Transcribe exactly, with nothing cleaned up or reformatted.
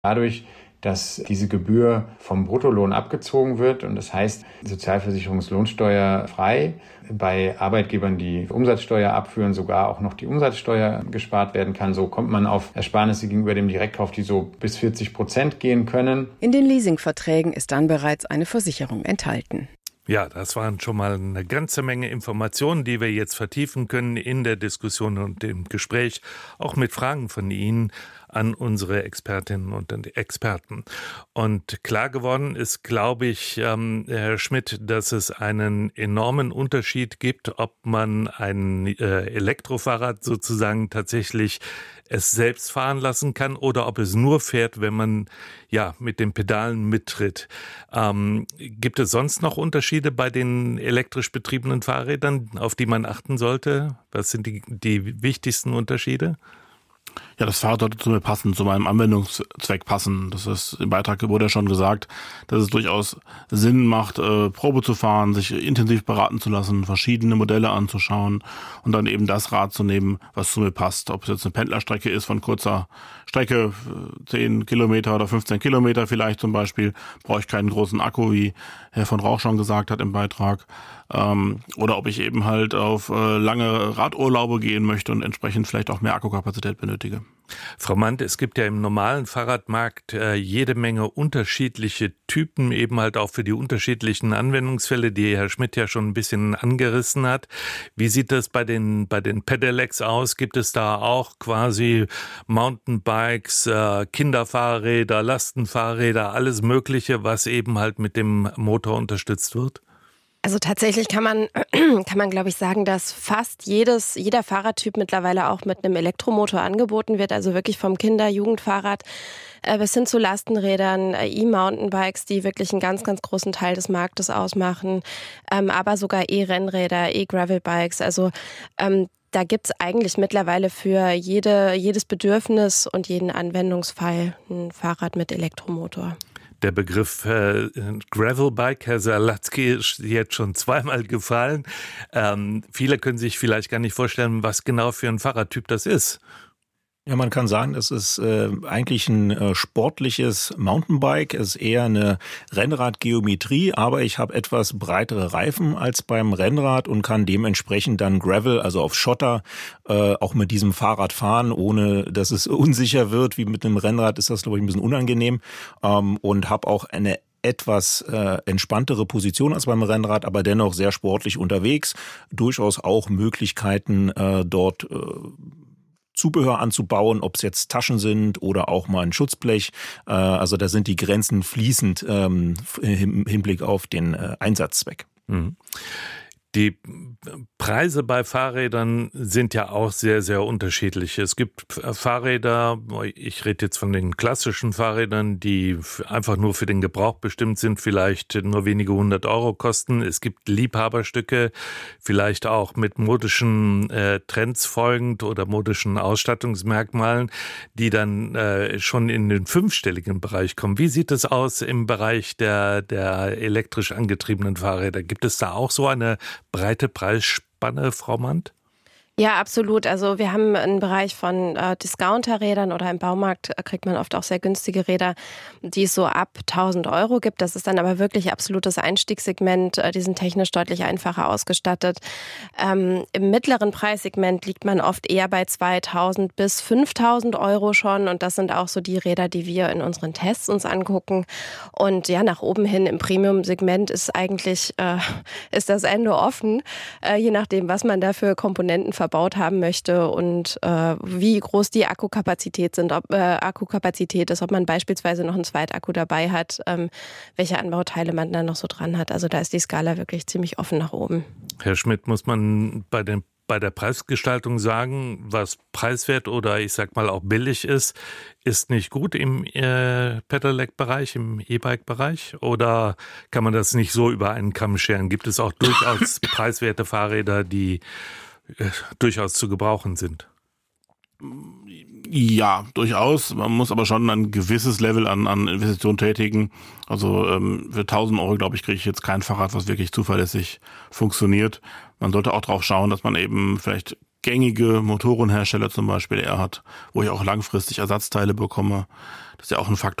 dadurch, dass diese Gebühr vom Bruttolohn abgezogen wird und das heißt Sozialversicherungslohnsteuer frei. Bei Arbeitgebern, die Umsatzsteuer abführen, sogar auch noch die Umsatzsteuer gespart werden kann. So kommt man auf Ersparnisse gegenüber dem Direktkauf, die so bis vierzig Prozent gehen können. In den Leasingverträgen ist dann bereits eine Versicherung enthalten. Ja, das waren schon mal eine ganze Menge Informationen, die wir jetzt vertiefen können in der Diskussion und im Gespräch, auch mit Fragen von Ihnen an unsere Expertinnen und Experten. Und klar geworden ist, glaube ich, ähm, Herr Schmidt, dass es einen enormen Unterschied gibt, ob man ein äh, Elektrofahrrad sozusagen tatsächlich es selbst fahren lassen kann oder ob es nur fährt, wenn man ja mit den Pedalen mittritt. Ähm, gibt es sonst noch Unterschiede bei den elektrisch betriebenen Fahrrädern, auf die man achten sollte? Was sind die, die wichtigsten Unterschiede? Ja, das Fahrrad sollte zu mir passen, zu meinem Anwendungszweck passen. Das ist im Beitrag wurde ja schon gesagt, dass es durchaus Sinn macht, äh, Probe zu fahren, sich intensiv beraten zu lassen, verschiedene Modelle anzuschauen und dann eben das Rad zu nehmen, was zu mir passt. Ob es jetzt eine Pendlerstrecke ist von kurzer Strecke, zehn Kilometer oder fünfzehn Kilometer vielleicht zum Beispiel, brauche ich keinen großen Akku, wie Herr von Rauch schon gesagt hat im Beitrag. Ähm, oder ob ich eben halt auf äh, lange Radurlaube gehen möchte und entsprechend vielleicht auch mehr Akkukapazität benötige. Frau Mandt, es gibt ja im normalen Fahrradmarkt äh, jede Menge unterschiedliche Typen, eben halt auch für die unterschiedlichen Anwendungsfälle, die Herr Schmidt ja schon ein bisschen angerissen hat. Wie sieht das bei den bei den Pedelecs aus? Gibt es da auch quasi Mountainbikes, äh, Kinderfahrräder, Lastenfahrräder, alles Mögliche, was eben halt mit dem Motor unterstützt wird? Also tatsächlich kann man, kann man, glaube ich, sagen, dass fast jedes, jeder Fahrradtyp mittlerweile auch mit einem Elektromotor angeboten wird. Also wirklich vom Kinder-, Jugendfahrrad äh, bis hin zu Lastenrädern, äh, E-Mountainbikes, die wirklich einen ganz, ganz großen Teil des Marktes ausmachen. Ähm, aber sogar E-Rennräder, E-Gravelbikes. Also ähm, da gibt's eigentlich mittlerweile für jede, jedes Bedürfnis und jeden Anwendungsfall ein Fahrrad mit Elektromotor. Der Begriff äh, Gravelbike, Herr Salatzky, ist jetzt schon zweimal gefallen. Ähm, viele können sich vielleicht gar nicht vorstellen, was genau für ein Fahrradtyp das ist. Ja, man kann sagen, es ist äh, eigentlich ein äh, sportliches Mountainbike. Es ist eher eine Rennradgeometrie, aber ich habe etwas breitere Reifen als beim Rennrad und kann dementsprechend dann Gravel, also auf Schotter, äh, auch mit diesem Fahrrad fahren, ohne dass es unsicher wird. Wie mit einem Rennrad ist das, glaube ich, ein bisschen unangenehm. Ähm, und habe auch eine etwas äh, entspanntere Position als beim Rennrad, aber dennoch sehr sportlich unterwegs. Durchaus auch Möglichkeiten äh, dort äh, Zubehör anzubauen, ob es jetzt Taschen sind oder auch mal ein Schutzblech. Äh, also da sind die Grenzen fließend ähm, im Hinblick auf den äh, Einsatzzweck. Mhm. Die Preise bei Fahrrädern sind ja auch sehr, sehr unterschiedlich. Es gibt Fahrräder, ich rede jetzt von den klassischen Fahrrädern, die einfach nur für den Gebrauch bestimmt sind, vielleicht nur wenige hundert Euro kosten. Es gibt Liebhaberstücke, vielleicht auch mit modischen äh, Trends folgend oder modischen Ausstattungsmerkmalen, die dann äh, schon in den fünfstelligen Bereich kommen. Wie sieht es aus im Bereich der, der elektrisch angetriebenen Fahrräder? Gibt es da auch so eine breite Preisspanne, Frau Mandt? Ja, absolut. Also wir haben einen Bereich von äh, Discounterrädern oder im Baumarkt äh, kriegt man oft auch sehr günstige Räder, die es so ab tausend Euro gibt. Das ist dann aber wirklich absolutes Einstiegssegment. Äh, die sind technisch deutlich einfacher ausgestattet. Ähm, Im mittleren Preissegment liegt man oft eher bei zweitausend bis fünftausend Euro schon. Und das sind auch so die Räder, die wir in unseren Tests uns angucken. Und ja, nach oben hin im Premium-Segment ist eigentlich äh, ist das Ende offen, äh, je nachdem, was man da für Komponenten verbaut haben möchte und äh, wie groß die Akkukapazität sind, ob äh, Akkukapazität ist, ob man beispielsweise noch einen Zweitakku dabei hat, ähm, welche Anbauteile man da noch so dran hat. Also da ist die Skala wirklich ziemlich offen nach oben. Herr Schmidt, muss man bei den bei der Preisgestaltung sagen, was preiswert oder ich sag mal auch billig ist, ist nicht gut im äh, Pedelec-Bereich, im E-Bike-Bereich? Oder kann man das nicht so über einen Kamm scheren? Gibt es auch durchaus preiswerte Fahrräder, die durchaus zu gebrauchen sind? Ja, durchaus. Man muss aber schon ein gewisses Level an, an Investitionen tätigen. Also ähm, für tausend Euro, glaube ich, kriege ich jetzt kein Fahrrad, was wirklich zuverlässig funktioniert. Man sollte auch darauf schauen, dass man eben vielleicht gängige Motorenhersteller zum Beispiel eher hat, wo ich auch langfristig Ersatzteile bekomme. Das ist ja auch ein Faktor,